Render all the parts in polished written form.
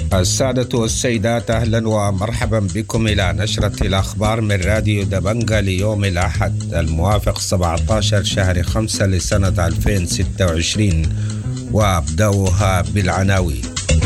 السادة والسيدات، أهلا ومرحبا بكم إلى نشرة الأخبار من راديو دبنجة ليوم الأحد الموافق 17 شهر 5 لسنة 2026، وأبدأها بالعناوين.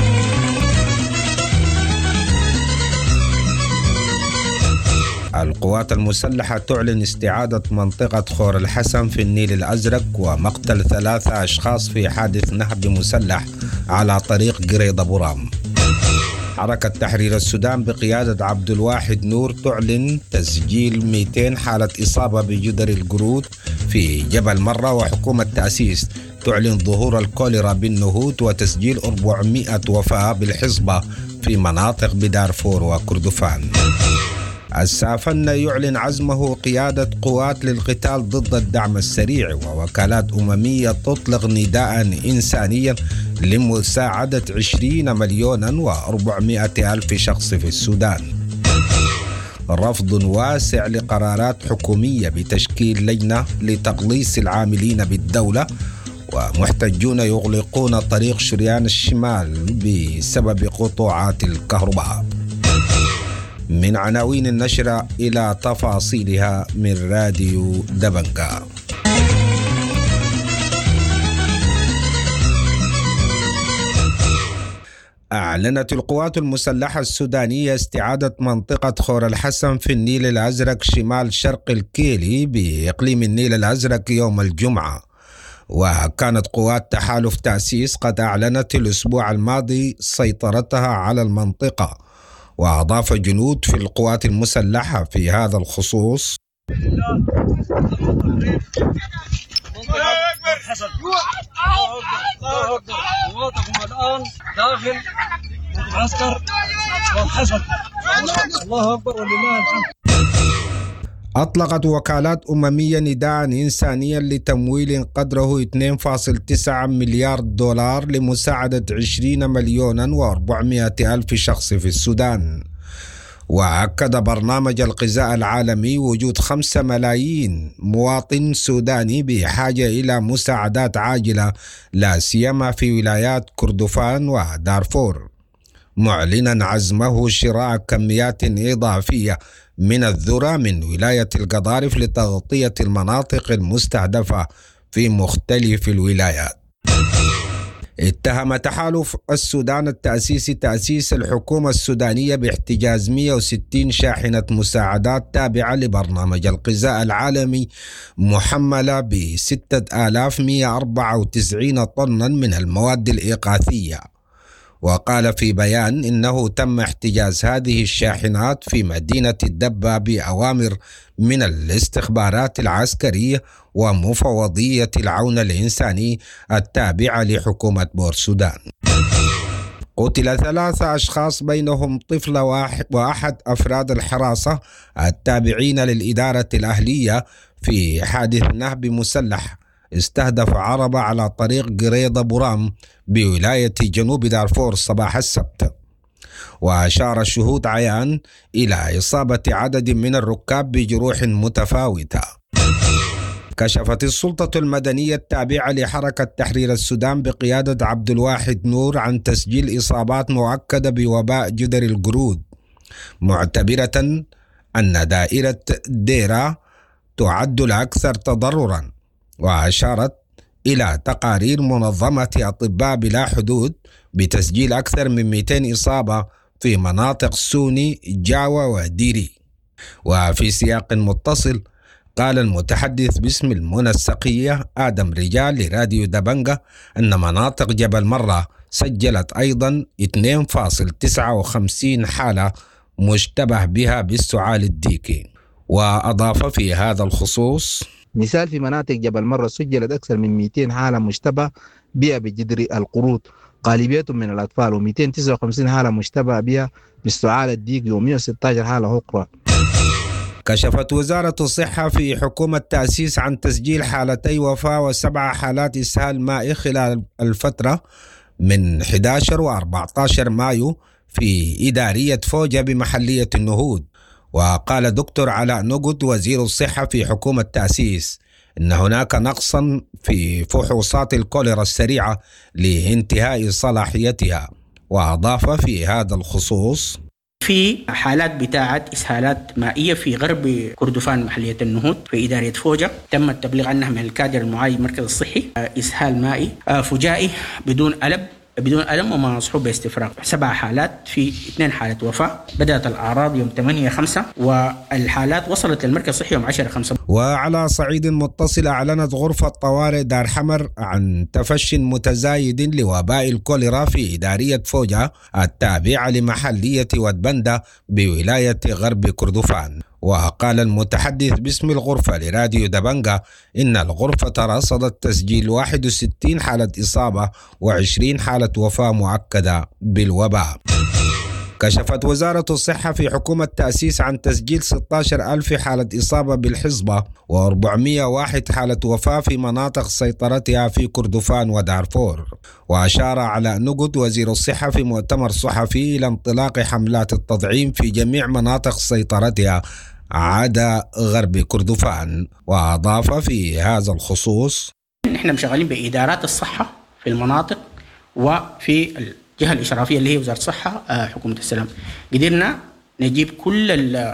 القوات المسلحة تعلن استعادة منطقة خور الحسن في النيل الأزرق ومقتل 3 أشخاص في حادث نهب مسلح على طريق قريضة برام. حركة تحرير السودان بقيادة عبد الواحد نور تعلن تسجيل 200 حالة إصابة بجدر القرود في جبل مرة، وحكومة تأسيس تعلن ظهور الكوليرا بالنهود وتسجيل 400 وفاة بالحصبة في مناطق بدارفور وكردفان. السافن يعلن عزمه قيادة قوات للقتال ضد الدعم السريع، ووكالات أممية تطلق نداء إنسانيا لمساعدة 20,400,000 شخص في السودان. رفض واسع لقرارات حكومية بتشكيل لجنة لتقليص العاملين بالدولة، ومحتجون يغلقون طريق شريان الشمال بسبب قطوعات الكهرباء. من عناوين النشرة إلى تفاصيلها من راديو دبنجة. أعلنت القوات المسلحة السودانية استعادة منطقة خور الحسن في النيل الأزرق شمال شرق الكيلي بإقليم النيل الأزرق يوم الجمعة، وكانت قوات تحالف تأسيس قد أعلنت الأسبوع الماضي سيطرتها على المنطقة. وأضاف جنود في القوات المسلحة في هذا الخصوص: الآن داخل معسكر والحسن. الله أكبر ولله الحمد. أطلقت وكالات أممية نداء إنسانيا لتمويل قدره 2.9 مليار دولار لمساعدة 20,400,000 شخص في السودان. وأكد برنامج الغذاء العالمي وجود 5 ملايين مواطن سوداني بحاجة إلى مساعدات عاجلة، لا سيما في ولايات كردفان ودارفور، معلنا عزمه شراء كميات إضافية من الذرة من ولاية القضارف لتغطية المناطق المستهدفة في مختلف الولايات. اتهم تحالف السودان التأسيسي تأسيس الحكومة السودانية باحتجاز 160 شاحنة مساعدات تابعة لبرنامج الغذاء العالمي محملة ب 6,194 طنا من المواد الإغاثية. وقال في بيان إنه تم احتجاز هذه الشاحنات في مدينة الدبة بأوامر من الاستخبارات العسكرية ومفوضية العون الإنساني التابعة لحكومة بورسودان. قتل 3 أشخاص بينهم طفل وأحد أفراد الحراسة التابعين للإدارة الأهلية في حادث نهب مسلح استهدف عربة على طريق قريضة برام بولاية جنوب دارفور صباح السبت. وأشار الشهود عيان إلى إصابة عدد من الركاب بجروح متفاوتة. كشفت السلطة المدنية التابعة لحركة تحرير السودان بقيادة عبد الواحد نور عن تسجيل إصابات مؤكدة بوباء جدر القرود، معتبرة أن دائرة ديرة تعد الأكثر تضرراً. وأشارت إلى تقارير منظمة أطباء بلا حدود بتسجيل أكثر من 200 إصابة في مناطق سوني، جاوة وديري. وفي سياق متصل قال المتحدث باسم المنسقية آدم رجال لراديو دبنجة أن مناطق جبل مرة سجلت أيضا 2.59 حالة مشتبه بها بالسعال الديكي. وأضاف في هذا الخصوص: مثال في مناطق جبل مرة سجلت أكثر من 200 حالة مشتبه بها بجدر القرود، غالبيتهم من الأطفال، و259 حالة مشتبه بها بالسعال الديكي، و116 حالة أخرى. كشفت وزارة الصحة في حكومة تأسيس عن تسجيل 2 حالتي وفاة و7 حالات إسهال مائي خلال الفترة من 11 و14 مايو في إدارية فوجة بمحلية النهود. وقال دكتور علاء نقد وزير الصحة في حكومة تأسيس إن هناك نقصا في فحوصات الكوليرا السريعة لانتهاء صلاحيتها، وأضاف في هذا الخصوص: في حالات بتاعة إسهالات مائية في غرب كردفان محلية النهود في إدارة فوجة تم التبليغ عنها من الكادر المعاين المركز الصحي، إسهال مائي فجائي بدون ألم وما مصحوب باستفراغ. 7 حالات، في 2 حالات وفاة. بدأت الأعراض يوم 8/5 والحالات وصلت للمركز الصحي يوم 10/5. وعلى صعيد متصل، أعلنت غرفة طوارئ دار حمر عن تفشي متزايد لوباء الكوليرا في إدارية فوجة التابعة لمحلية ودبندة بولاية غرب كردفان. وقال المتحدث باسم الغرفة لراديو دبنجا إن الغرفة رصدت تسجيل 61 حالة إصابة و20 حالة وفاة مؤكدة بالوباء. كشفت وزارة الصحة في حكومة تأسيس عن تسجيل 16,000 حالة إصابة بالحصبة و401 حالة وفاة في مناطق سيطرتها في كردفان ودارفور. وأشار على نقد وزير الصحة في مؤتمر صحفي إلى انطلاق حملات التطعيم في جميع مناطق سيطرتها عدا غرب كردفان. وأضاف في هذا الخصوص: نحن مشغلين بإدارات الصحة في المناطق وفي الجهة الإشرافية اللي هي وزارة الصحة حكومة السلام. قدرنا نجيب كل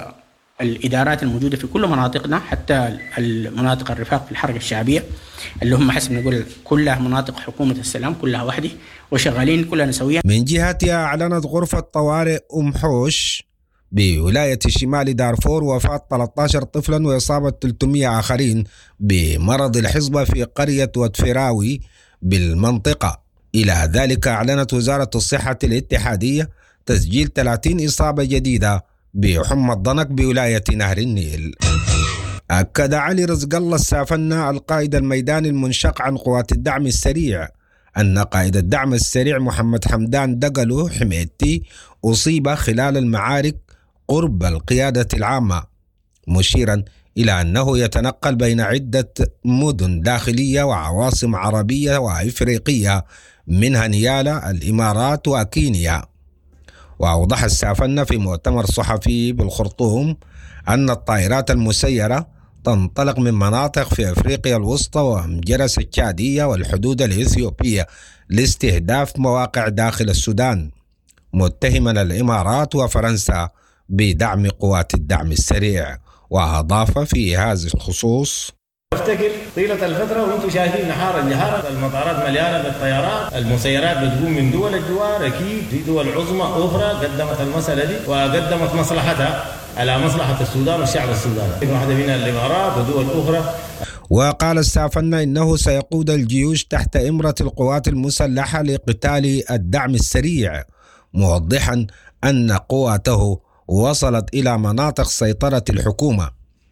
الإدارات الموجودة في كل مناطقنا، حتى المناطق الرفاق في الحركة الشعبية اللي هم حسب نقول كلها مناطق حكومة السلام كلها وحدي، وشغالين كلنا سويا. من جهتها أعلنت غرفة طوارئ حوش بولاية شمال دارفور وفاة 13 طفلا وإصابة 300 آخرين بمرض الحصبة في قرية ودفراوي بالمنطقة. إلى ذلك أعلنت وزارة الصحة الاتحادية تسجيل 30 إصابة جديدة بحمى الضنك بولاية نهر النيل. أكد علي رزق الله السافنة القائد الميداني المنشق عن قوات الدعم السريع أن قائد الدعم السريع محمد حمدان دقلو حميدتي أصيب خلال المعارك قرب القيادة العامة، مشيرا إلى أنه يتنقل بين عدة مدن داخلية وعواصم عربية وإفريقية منها نيالا، الإمارات وكينيا. وأوضح السافنة في مؤتمر صحفي بالخرطوم أن الطائرات المسيرة تنطلق من مناطق في أفريقيا الوسطى ومجرس التشادية والحدود الإثيوبية لاستهداف مواقع داخل السودان، متهما الإمارات وفرنسا بدعم قوات الدعم السريع. وأضاف في هذا الخصوص: افتكر طيلة الفترة وانتم شايفين نهارا المطارات مليانة بالطيارات، المسيرات بتقوم من دول الجوار. أكيد في دول عظمى أخرى قدمت المسألة دي وقدمت مصلحتها على مصلحة السودان والشعب السوداني، واحدة منها الإمارات ودول أخرى. وقال السافنة إنه سيقود الجيوش تحت إمرة القوات المسلحة لقتال الدعم السريع، موضحا أن قواته وصلت إلى مناطق سيطرة الحكومة،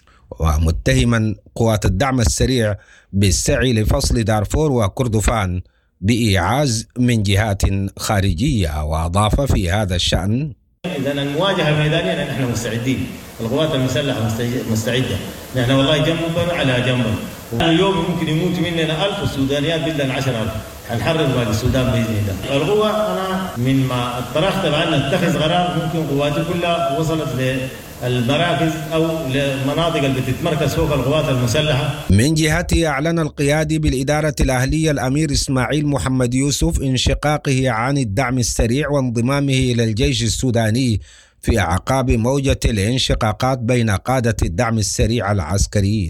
ومتهما قوات الدعم السريع بالسعي لفصل دارفور وكردفان بإيعاز من جهات خارجية. وأضاف في هذا الشأن: إذن المواجهة الميدانية نحن مستعدين، القوات المسلحة مستعدة، نحن والله جنبنا على جنبنا. اليوم ممكن يموت مننا 1000 والسودانيات بدنا 10,000. حنحرر باقي السودان بإذن الله. القوة أنا من ما اطرحت بأن نتخذ قرار ممكن قواتي كلها وصلت للمراكز أو للمناطق اللي بتتمركز فوق القوات المسلحة. من جهته أعلن القيادي بالإدارة الأهلية الأمير إسماعيل محمد يوسف انشقاقه عن الدعم السريع وانضمامه إلى الجيش السوداني في أعقاب موجة الانشقاقات بين قادة الدعم السريع العسكريين.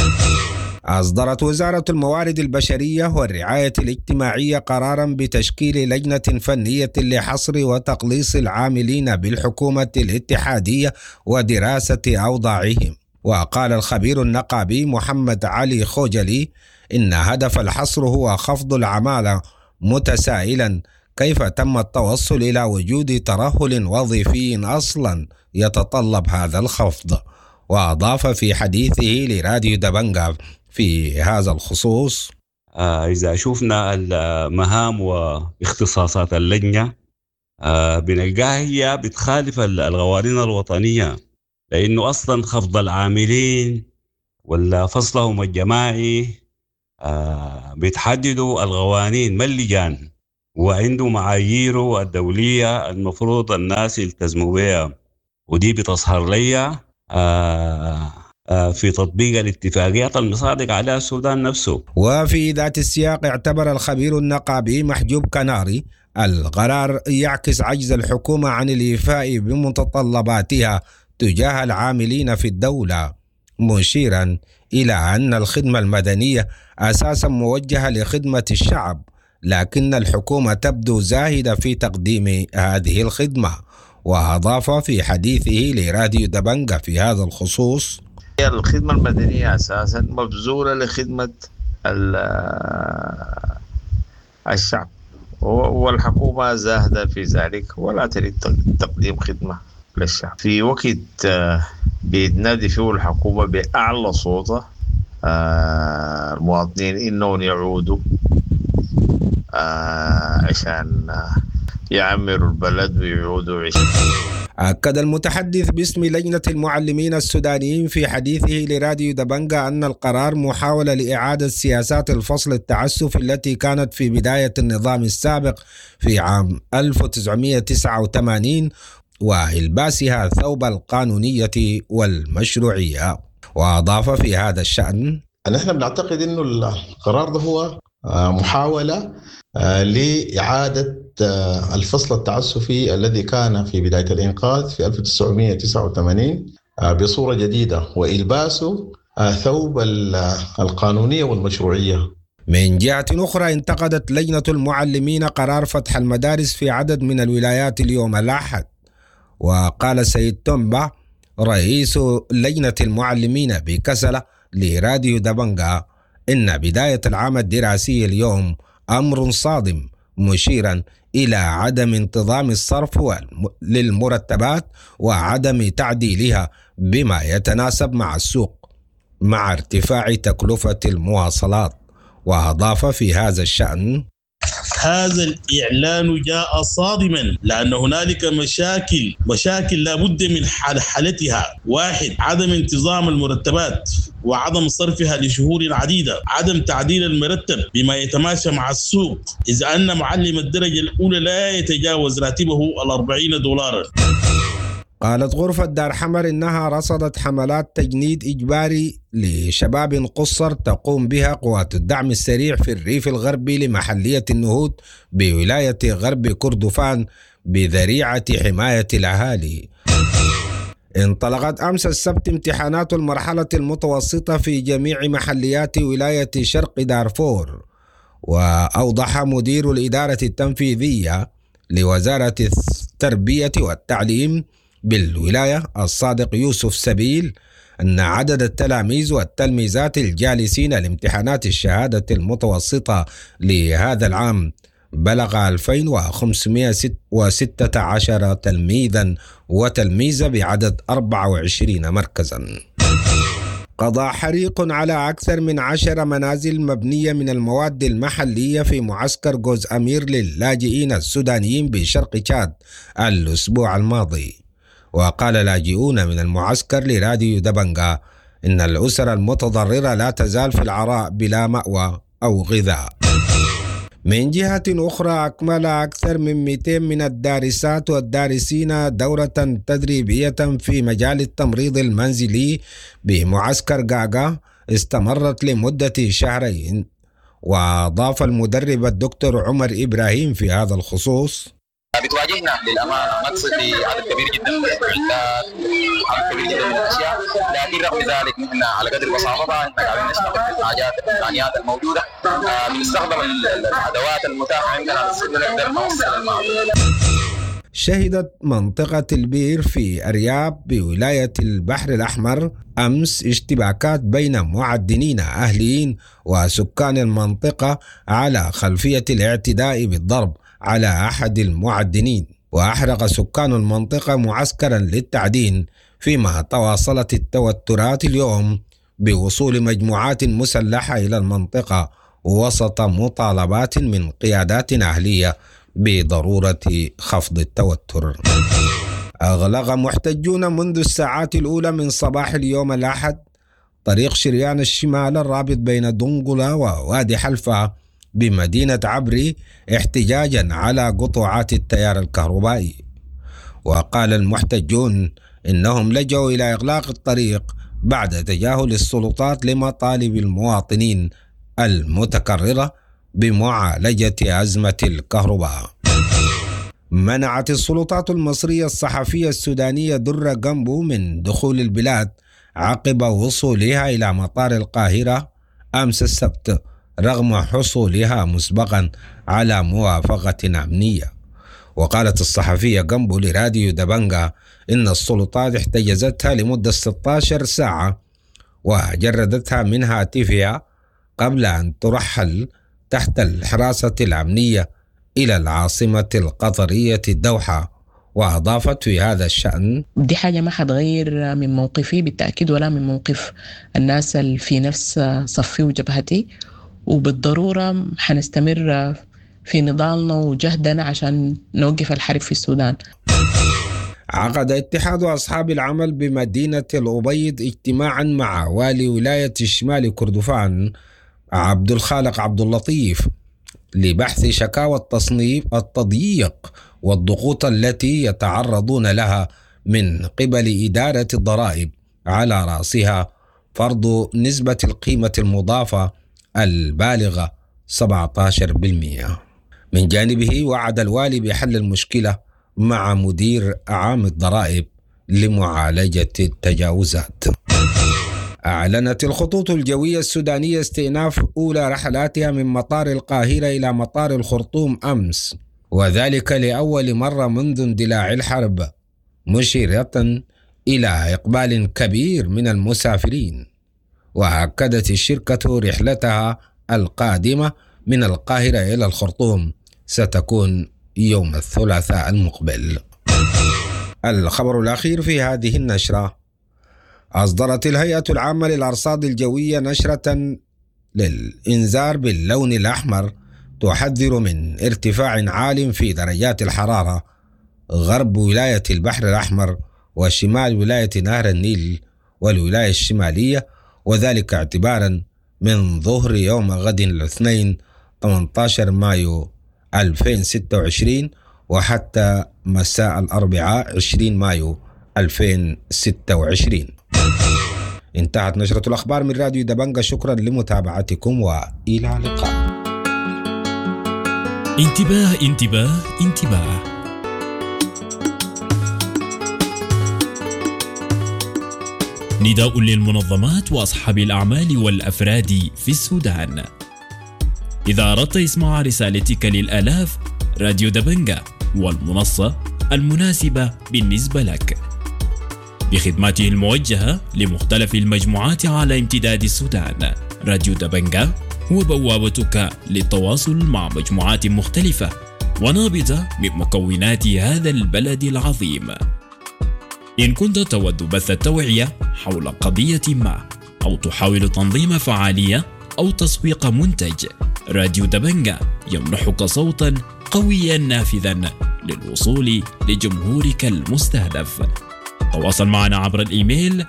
أصدرت وزارة الموارد البشرية والرعاية الاجتماعية قراراً بتشكيل لجنة فنية لحصر وتقليص العاملين بالحكومة الاتحادية ودراسة أوضاعهم. وقال الخبير النقابي محمد علي خوجلي إن هدف الحصر هو خفض العمالة، متسائلاً كيف تم التوصل إلى وجود ترهل وظيفي أصلاً يتطلب هذا الخفض. وأضاف في حديثه لراديو دبنجا في هذا الخصوص: إذا شفنا المهام واختصاصات اللجنة بنلقاها هي بتخالف القوانين الوطنية، لأنه أصلا خفض العاملين ولا فصلهم الجماعي بتحددوا القوانين ما اللجان، وعنده معاييره الدولية المفروض الناس يلتزموا بها، ودي بتظهر لي في تطبيق الاتفاقيات المصادق عليها السودان نفسه. وفي ذات السياق اعتبر الخبير النقابي محجوب كناري القرار يعكس عجز الحكومة عن الإيفاء بمتطلباتها تجاه العاملين في الدولة، مشيرا إلى أن الخدمة المدنية أساسا موجهة لخدمة الشعب، لكن الحكومة تبدو زاهدة في تقديم هذه الخدمة. وأضاف في حديثه لراديو دبنجة في هذا الخصوص: الخدمة المدنية أساسا مبذولة لخدمة الشعب، والحكومة زاهدة في ذلك ولا تريد تقديم خدمة للشعب في وقت بيتنادي فيه الحكومة بأعلى صوتها المواطنين إنهم يعودوا عشان يعمروا البلد ويعودوا عشان. أكد المتحدث باسم لجنة المعلمين السودانيين في حديثه لراديو دبنجة أن القرار محاولة لإعادة سياسات الفصل التعسفي التي كانت في بداية النظام السابق في عام 1989 وإلباسها ثوب القانونية والمشروعية. وأضاف في هذا الشأن: نحن بنعتقد أنه القرار ده هو محاولة لإعادة الفصل التعسفي الذي كان في بداية الإنقاذ في 1989 بصورة جديدة وإلباسه ثوب القانونية والمشروعية. من جهة أخرى، انتقدت لجنة المعلمين قرار فتح المدارس في عدد من الولايات اليوم الأحد. وقال سيد تومبا رئيس لجنة المعلمين بكسلة لراديو دبنجة إن بداية العام الدراسي اليوم أمر صادم، مشيرا إلى عدم انتظام الصرف للمرتبات وعدم تعديلها بما يتناسب مع السوق مع ارتفاع تكلفة المواصلات. وأضاف في هذا الشأن: هذا الإعلان جاء صادما لأن هنالك مشاكل لا بد من حلتها. 1. عدم انتظام المرتبات وعدم صرفها لشهور عديدة. عدم تعديل المرتب بما يتماشى مع السوق، إذ أن معلم الدرجة الأولى لا يتجاوز راتبه $40. قالت غرفة دار حمر إنها رصدت حملات تجنيد إجباري لشباب قصر تقوم بها قوات الدعم السريع في الريف الغربي لمحلية النهود بولاية غرب كردفان بذريعة حماية الأهالي. انطلقت أمس السبت امتحانات المرحلة المتوسطة في جميع محليات ولاية شرق دارفور. وأوضح مدير الإدارة التنفيذية لوزارة التربية والتعليم بالولاية الصادق يوسف سبيل أن عدد التلاميذ والتلميذات الجالسين لامتحانات الشهادة المتوسطة لهذا العام بلغ 2516 تلميذا وتلميذة بعدد 24 مركزا. قضى حريق على أكثر من 10 منازل مبنية من المواد المحلية في معسكر جوز أمير للاجئين السودانيين بشرق تشاد الأسبوع الماضي. وقال لاجئون من المعسكر لراديو دبنجة إن الأسر المتضررة لا تزال في العراء بلا مأوى أو غذاء. من جهة أخرى، أكمل أكثر من 200 من الدارسات والدارسين دورة تدريبية في مجال التمريض المنزلي بمعسكر غاغا استمرت لمدة شهرين. وأضاف المدرب الدكتور عمر إبراهيم في هذا الخصوص: بتواجهنا للأمانة نقص في عدد كبير جدا من المعدات، عدد كبير جدا من الأشياء، لكن رغم ذلك نحن على قدر بساطتها نحن قاعدين نستخدم الحاجات الإمكانيات الموجودة، بنستخدم الأدوات المتاحة عندنا نقدر نوصل المعلومات. شهدت منطقة البير في أرياب بولاية البحر الأحمر أمس اشتباكات بين معدنين أهليين وسكان المنطقة على خلفية الاعتداء بالضرب على أحد المعدنين. وأحرق سكان المنطقة معسكرا للتعدين، فيما تواصلت التوترات اليوم بوصول مجموعات مسلحة إلى المنطقة وسط مطالبات من قيادات أهلية بضرورة خفض التوتر. أغلق محتجون منذ الساعات الأولى من صباح اليوم الأحد طريق شريان الشمال الرابط بين دنقلة ووادي حلفة بمدينة عبري احتجاجا على قطوعات التيار الكهربائي. وقال المحتجون إنهم لجأوا إلى إغلاق الطريق بعد تجاهل السلطات لمطالب المواطنين المتكررة بمعالجة أزمة الكهرباء. منعت السلطات المصرية الصحفية السودانية درة جنبو من دخول البلاد عقب وصولها إلى مطار القاهرة أمس السبت رغم حصولها مسبقا على موافقة أمنية. وقالت الصحفية جنبو لراديو دبنجا إن السلطات احتجزتها لمدة 16 ساعة وجردتها من هاتفها قبل أن ترحل تحت الحراسة الأمنية إلى العاصمة القطرية الدوحة. وأضافت في هذا الشأن: دي حاجة ما حتغير من موقفي بالتأكيد ولا من موقف الناس اللي في نفس صفي وجبهتي، وبالضرورة حنستمر في نضالنا وجهدنا عشان نوقف الحرب في السودان. عقد اتحاد أصحاب العمل بمدينة الأبيض اجتماعا مع والي ولاية شمال كردفان عبد الخالق عبد اللطيف لبحث شكاوى التضييق والضغوط التي يتعرضون لها من قبل إدارة الضرائب، على رأسها فرض نسبة القيمة المضافة البالغة 17%. من جانبه وعد الوالي بحل المشكلة مع مدير عام الضرائب لمعالجة التجاوزات. أعلنت الخطوط الجوية السودانية استئناف أولى رحلاتها من مطار القاهرة إلى مطار الخرطوم أمس، وذلك لأول مرة منذ اندلاع الحرب، مشيرة إلى إقبال كبير من المسافرين. وأكدت الشركة رحلتها القادمة من القاهرة إلى الخرطوم ستكون يوم الثلاثاء المقبل. الخبر الأخير في هذه النشرة: أصدرت الهيئة العامة للأرصاد الجوية نشرة للإنذار باللون الأحمر تحذر من ارتفاع عال في درجات الحرارة غرب ولاية البحر الأحمر وشمال ولاية نهر النيل والولاية الشمالية، وذلك اعتبارا من ظهر يوم غد الاثنين 18 مايو 2026 وحتى مساء الأربعاء 20 مايو 2026. انتهت نشرة الأخبار من راديو دبنجا، شكرا لمتابعتكم وإلى اللقاء. انتباه انتباه انتباه، نداء للمنظمات وأصحاب الأعمال والأفراد في السودان: إذا أردت إسماع رسالتك للآلاف، راديو دبنجا والمنصة المناسبة بالنسبة لك بخدماته الموجهة لمختلف المجموعات على امتداد السودان. راديو دبنجا هو بوابتك للتواصل مع مجموعات مختلفة ونابضة من مكونات هذا البلد العظيم. إن كنت تود بث التوعية حول قضية ما أو تحاول تنظيم فعالية أو تسويق منتج، راديو دبنجا يمنحك صوتا قويا نافذا للوصول لجمهورك المستهدف. تواصل معنا عبر الإيميل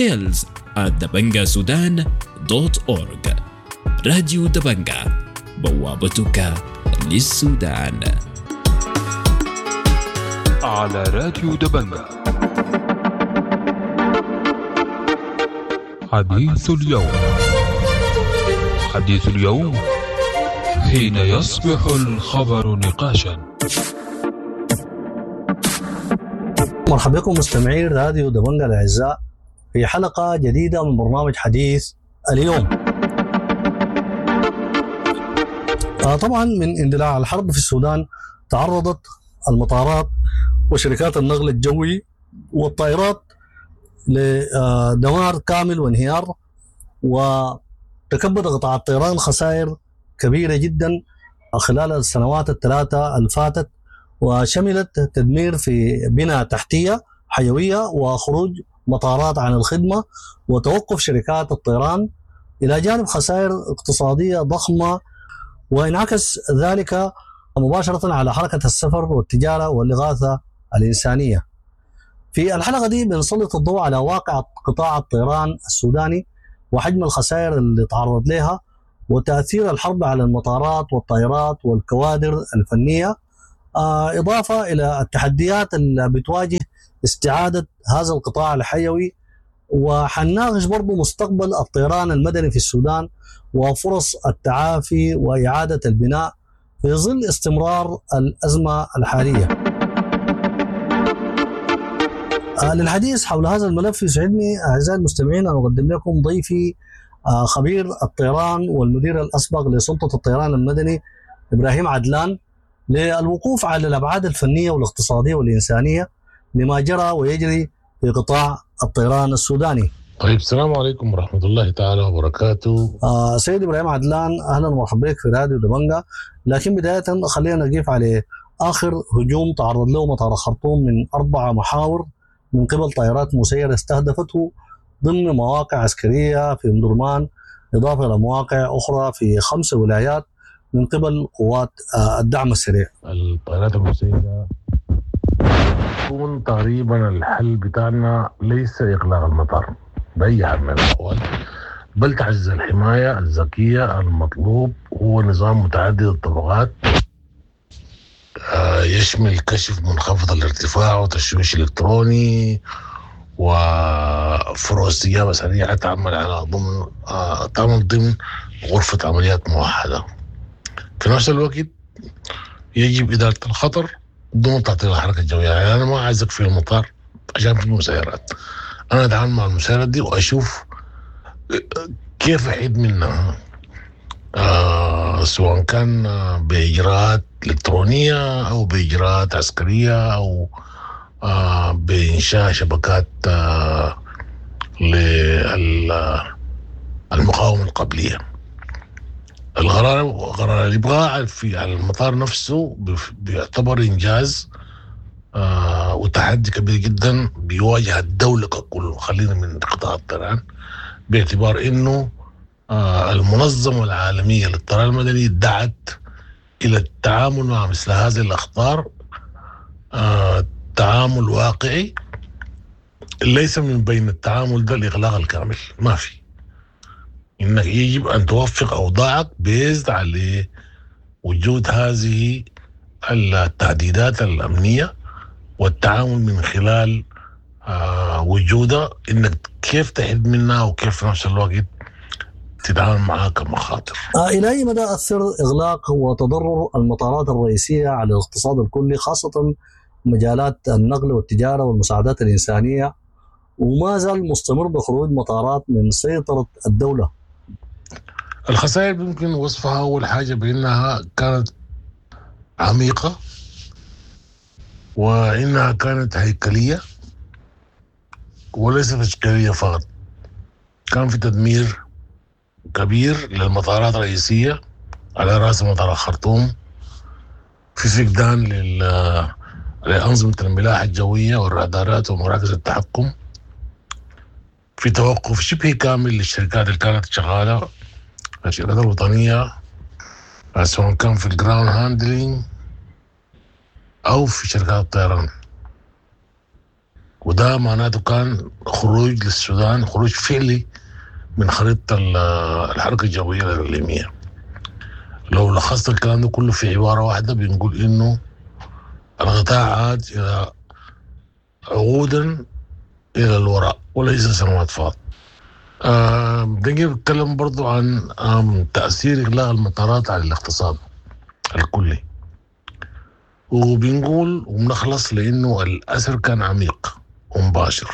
sales@dabangassudan.org. راديو دبنجا، بوابتك للسودان. على راديو دبنجا حديث اليوم. حديث اليوم حين يصبح الخبر نقاشا. مرحبا بكم مستمعين راديو دبنجا الأعزاء في حلقة جديدة من برنامج حديث اليوم. طبعا من اندلاع الحرب في السودان تعرضت المطارات وشركات النقل الجوي والطائرات لدمار كامل وانهيار، وتكبد قطاع الطيران خسائر كبيرة جدا خلال السنوات الثلاثة الفاتت، وشملت تدمير في بنى تحتية حيوية وخروج مطارات عن الخدمة وتوقف شركات الطيران، إلى جانب خسائر اقتصادية ضخمة، وانعكس ذلك مباشرة على حركة السفر والتجارة والإغاثة الإنسانية. في الحلقة دي بنسلط الضوء على واقع قطاع الطيران السوداني وحجم الخسائر اللي تعرض لها وتأثير الحرب على المطارات والطائرات والكوادر الفنية، إضافة إلى التحديات اللي بتواجه استعادة هذا القطاع الحيوي. وحنناقش برضو مستقبل الطيران المدني في السودان وفرص التعافي وإعادة البناء في ظل استمرار الأزمة الحالية. للحديث حول هذا الملف يسعدني أعزائي المستمعين أن أقدم لكم ضيفي خبير الطيران والمدير الأسبق لسلطة الطيران المدني إبراهيم عدلان للوقوف على الأبعاد الفنية والاقتصادية والإنسانية لما جرى ويجري في قطاع الطيران السوداني. طيب، السلام عليكم ورحمة الله تعالى وبركاته. سيد إبراهيم عدلان، أهلا ومرحبا بك في راديو دبنجة. لكن بداية خلينا نقيف على آخر هجوم تعرض له مطار الخرطوم من 4 محاور من قبل طائرات مسيرة استهدفته ضمن مواقع عسكرية في أم درمان، إضافة إلى مواقع أخرى في 5 ولايات من قبل قوات الدعم السريع. الطائرات المسيرة يكون تقريبا الحل بتاعنا ليس إغلاق المطار بأي حال من الأحوال، بل تعزيز الحماية الذكية. المطلوب هو نظام متعدد الطبقات يشمل كشف منخفض الارتفاع وتشويش إلكتروني وفروع استجابة سريعة تعمل ضمن غرفة عمليات موحدة. في نفس الوقت يجب إدارة الخطر ضمن تعطيل الحركة الجوية. يعني أنا ما عايزك في المطار عشان في مسيرات، أنا أتعامل مع المسيرات دي وأشوف كيف أحيد منها، سواء كان بإجراءات إلكترونية أو بإجراءات عسكرية أو بإنشاء شبكات للمقاومة القبلية. القرار الإبقاء في المطار نفسه بيعتبر إنجاز وتحدي كبير جدا بيواجه الدولة ككل، خلينا من قطاع الطيران، باعتبار إنه المنظمة العالمية للطيران المدني دعت إلى التعامل مع مثل هذه الأخطار تعامل واقعي، ليس من بين التعامل ده الإغلاق الكامل، ما في. إنك يجب أن توفق أوضاعك بيزد على وجود هذه التهديدات الأمنية والتعامل من خلال وجودها، إنك كيف تحد منها وكيف في نفس الوقت تتعامل معها كمخاطر. إلى أي مدى أثر إغلاق وتضرر المطارات الرئيسية على الاقتصاد الكلي، خاصة مجالات النقل والتجارة والمساعدات الإنسانية، وما زال مستمر بخروج مطارات من سيطرة الدولة؟ الخسائر يمكن وصفها أول حاجة بأنها كانت عميقة، وإنها كانت هيكلية وليست تشكيلية فقط. كان في تدمير كبير للمطارات الرئيسية على رأس مطار الخرطوم، في فقدان لأنظمة الملاحة الجوية والرادارات ومراكز التحكم، في توقف شبه كامل للشركات اللي كانت شغالة، الشركات الوطنية، سواء كان في الجراوند هاندلينج أو في شركات الطيران. وده معناته كان خروج للسودان، خروج فعلي من خريطة الحركة الجوية الإقليمية. لو لخصت الكلام ده كله في عبارة واحدة بنقول إنه القطاع عاد إلى عقودا إلى الوراء وليس سنوات فاض. بدنا نتكلم برضو عن تأثير إغلاق المطارات على الاقتصاد الكلي، وبنقول وبنخلص لأنه الأثر كان عميق ومباشر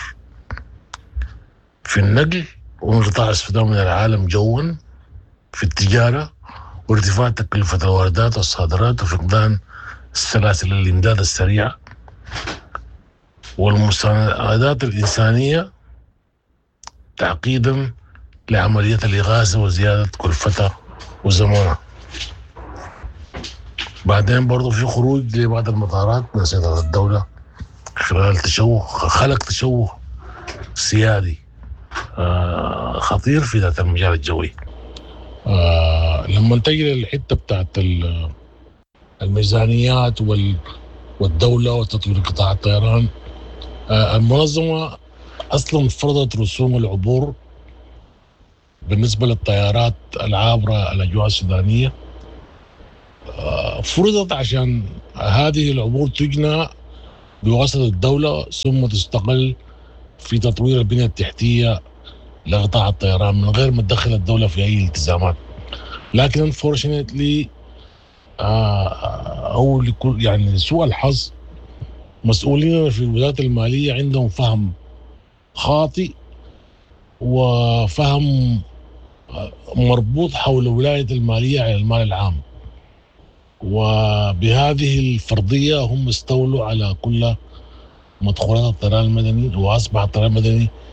في النقل وانقطاع السودان من العالم جوا، في التجارة وارتفاع تكلفة الواردات والصادرات وفقدان السلاسل الإمداد السريعة والمساعدات الإنسانية، تعقيدا لعملية الإغاثة وزيادة كلفتها وزمانها. بعدين برضو في خروج لبعض المطارات من سيطرة الدولة خلال خلق تشوه سيادي خطير في ذات المجال الجوي. لما نتجي للحتة بتاعت الميزانيات والدولة وتطوير قطاع الطيران، المنظمة أصلا فرضت رسوم العبور بالنسبة للطيارات العابرة الأجواء السودانية، فرضت عشان هذه العبور تجنى بواسطة الدولة ثم تستقل في تطوير البنية التحتية لقطاع الطيران من غير ما تدخل الدولة في أي التزامات. لكن unfortunately أو لكل يعني سوء الحظ مسؤولين في الوزارات المالية عندهم فهم خاطئ وفهم مربوط حول ولاية المالية على المال العام، وبهذه الفرضية هم استولوا على كل مدخولات الطيران المدني، وأصبح الطيران المدني